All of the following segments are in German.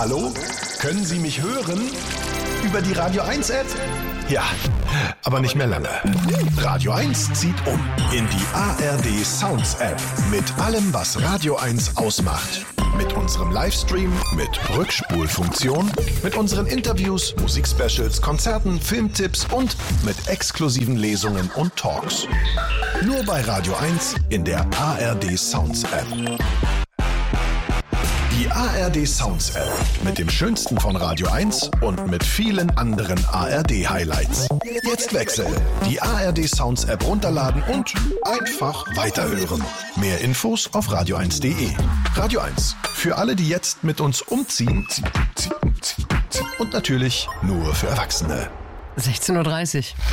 Hallo? Können Sie mich hören? Über die Radio 1 App? Ja, aber nicht mehr lange. Radio 1 zieht um in die ARD Sounds App mit allem, was Radio 1 ausmacht. Mit unserem Livestream, mit Rückspulfunktion, mit unseren Interviews, Musikspecials, Konzerten, Filmtipps und mit exklusiven Lesungen und Talks. Nur bei Radio 1 in der ARD Sounds App. Die ARD Sounds App mit dem Schönsten von Radio 1 und mit vielen anderen ARD-Highlights. Jetzt wechseln. Die ARD Sounds App runterladen und einfach weiterhören. Mehr Infos auf radio1.de. Radio 1. Für alle, die jetzt mit uns umziehen. Und natürlich nur für Erwachsene. 16:30 Uhr.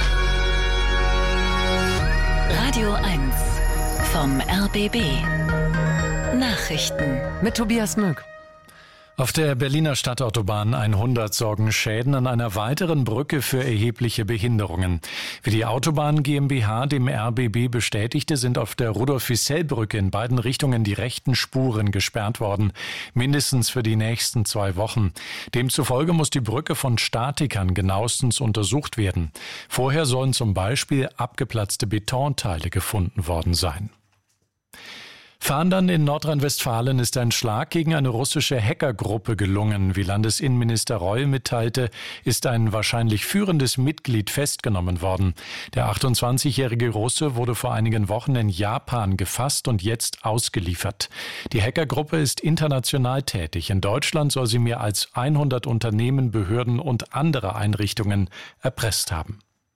Radio 1 vom RBB. Nachrichten Mit Tobias Möck. Auf der Berliner Stadtautobahn 100 sorgen Schäden an einer weiteren Brücke für erhebliche Behinderungen. Wie die Autobahn GmbH dem RBB bestätigte, sind auf der Rudolf-Wissell-Brücke in beiden Richtungen die rechten Spuren gesperrt worden, mindestens für die nächsten 2 Wochen. Demzufolge muss die Brücke von Statikern genauestens untersucht werden. Vorher sollen zum Beispiel abgeplatzte Betonteile gefunden worden sein. Fahndern in Nordrhein-Westfalen ist ein Schlag gegen eine russische Hackergruppe gelungen. Wie Landesinnenminister Reul mitteilte, ist ein wahrscheinlich führendes Mitglied festgenommen worden. Der 28-jährige Russe wurde vor einigen Wochen in Japan gefasst und jetzt ausgeliefert. Die Hackergruppe ist international tätig. In Deutschland soll sie mehr als 100 Unternehmen, Behörden und andere Einrichtungen erpresst haben.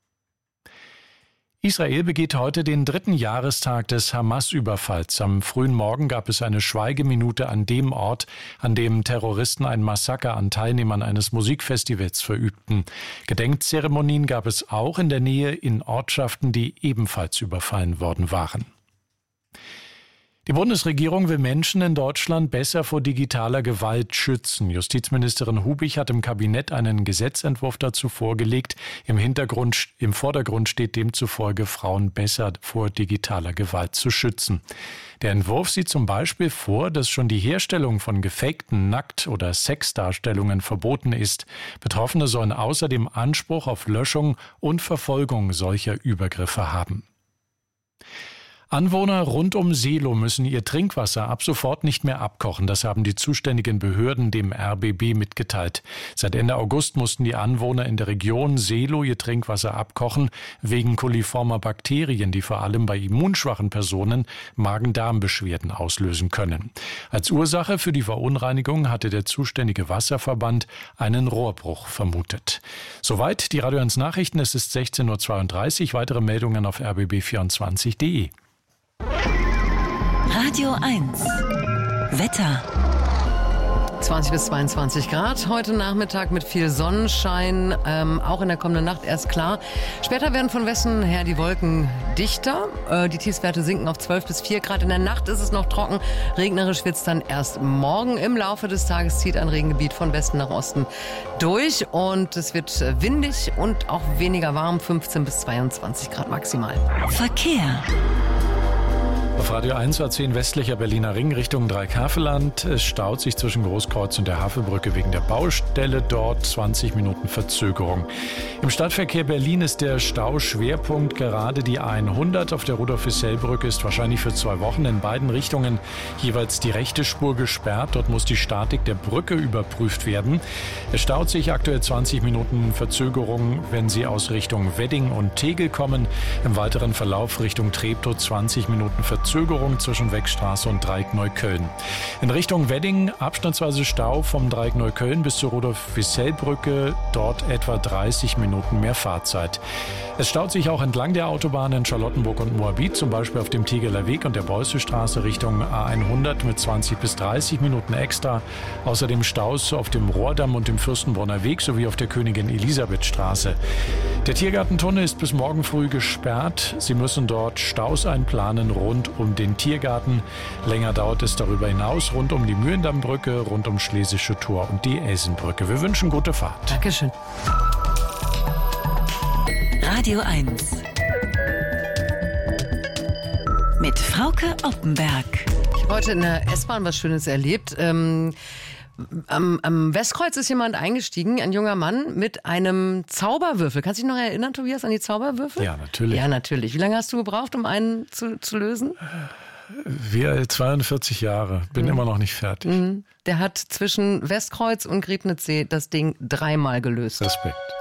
Israel begeht heute den 3. Jahrestag des Hamas-Überfalls. Am frühen Morgen gab es eine Schweigeminute an dem Ort, an dem Terroristen ein Massaker an Teilnehmern eines Musikfestivals verübten. Gedenkzeremonien gab es auch in der Nähe in Ortschaften, die ebenfalls überfallen worden waren. Die Bundesregierung will Menschen in Deutschland besser vor digitaler Gewalt schützen. Justizministerin Hubich hat im Kabinett einen Gesetzentwurf dazu vorgelegt. Im Vordergrund steht demzufolge, Frauen besser vor digitaler Gewalt zu schützen. Der Entwurf sieht zum Beispiel vor, dass schon die Herstellung von gefakten Nackt- oder Sexdarstellungen verboten ist. Betroffene sollen außerdem Anspruch auf Löschung und Verfolgung solcher Übergriffe haben. Anwohner rund um Seelow müssen ihr Trinkwasser ab sofort nicht mehr abkochen. Das haben die zuständigen Behörden dem RBB mitgeteilt. Seit Ende August mussten die Anwohner in der Region Seelow ihr Trinkwasser abkochen, wegen coliformer Bakterien, die vor allem bei immunschwachen Personen Magen-Darm-Beschwerden auslösen können. Als Ursache für die Verunreinigung hatte der zuständige Wasserverband einen Rohrbruch vermutet. Soweit die Radio 1 Nachrichten. Es ist 16:32 Uhr. Weitere Meldungen auf rbb24.de. Radio 1 Wetter. 20 bis 22 Grad. Heute Nachmittag mit viel Sonnenschein. Auch in der kommenden Nacht erst klar. Später werden von Westen her die Wolken dichter. Die Tiefstwerte sinken auf 12 bis 4 Grad. In der Nacht ist es noch trocken. Regnerisch wird es dann erst morgen. Im Laufe des Tages zieht ein Regengebiet von Westen nach Osten durch. Und es wird windig und auch weniger warm. 15 bis 22 Grad maximal. Verkehr. Auf Radio 1 A10 westlicher Berliner Ring Richtung Dreieckhaveland. Es staut sich zwischen Großkreuz und der Havelbrücke wegen der Baustelle dort. 20 Minuten Verzögerung. Im Stadtverkehr Berlin ist der Stauschwerpunkt gerade die 100. Auf der Rudolf-Wissell-Brücke ist wahrscheinlich für 2 Wochen in beiden Richtungen jeweils die rechte Spur gesperrt. Dort muss die Statik der Brücke überprüft werden. Es staut sich aktuell 20 Minuten Verzögerung, wenn Sie aus Richtung Wedding und Tegel kommen. Im weiteren Verlauf Richtung Treptow 20 Minuten Verzögerung zwischen Weckstraße und Dreieck Neukölln. In Richtung Wedding abstandsweise Stau vom Dreieck Neukölln bis zur Rudolf-Wissell-Brücke, dort etwa 30 Minuten mehr Fahrzeit. Es staut sich auch entlang der Autobahn in Charlottenburg und Moabit, zum Beispiel auf dem Tegeler Weg und der Beussestraße Richtung A100 mit 20 bis 30 Minuten extra. Außerdem Staus auf dem Rohrdamm und dem Fürstenbrunner Weg sowie auf der Königin-Elisabeth-Straße. Der Tiergartentunnel ist bis morgen früh gesperrt. Sie müssen dort Staus einplanen rund um den Tiergarten. Länger dauert es darüber hinaus rund um die Mühlendammbrücke, rund um Schlesische Tor und die Elsenbrücke. Wir wünschen gute Fahrt. Dankeschön. Radio 1 mit Frauke Oppenberg. Ich habe heute in der S-Bahn was Schönes erlebt. Am Westkreuz ist jemand eingestiegen, ein junger Mann mit einem Zauberwürfel. Kannst du dich noch erinnern, Tobias, an die Zauberwürfel? Ja, natürlich. Ja, natürlich. Wie lange hast du gebraucht, um einen zu lösen? Wir 42 Jahre, bin immer noch nicht fertig. Der hat zwischen Westkreuz und Griebnitzsee das Ding 3-mal gelöst. Respekt.